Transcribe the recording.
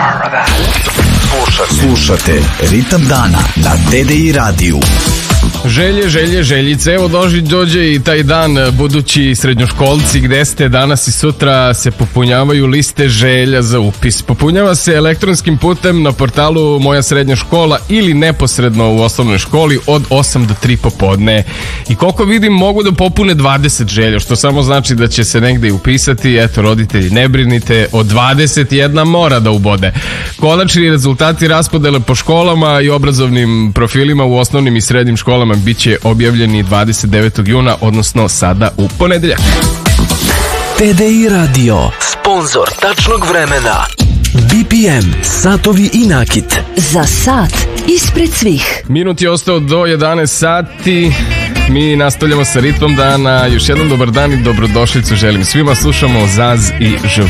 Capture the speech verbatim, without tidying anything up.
Slušate, slušate Ritam dana na T D I radiju. Želje, želje, željice. Evo dođe, dođe i taj dan, budući srednjoškolci, gde ste danas i sutra se popunjavaju liste želja za upis. Popunjava se elektronskim putem na portalu Moja srednja škola ili neposredno u osnovnoj školi od osam do tri popodne. I koliko vidim mogu da popune dvadeset želja, što samo znači da će se negde i upisati. Eto, roditelji, ne brinite, od dvadeset jedna mora da ubode. Konačni rezultati raspodele po školama i obrazovnim profilima u osnovnim i srednjim školama biće objavljeni dvadeset devetog juna, odnosno sada u ponedeljak. T D I radio, sponzor tačnog vremena. B P M, satovi i nakit. Za sat ispred svih. Minut je ostao do jedanaest sati. Mi nastavljamo sa ritmom dana. Još jednom dobar dan i dobrodošlicu želim svima. Slušamo Zaz i Ž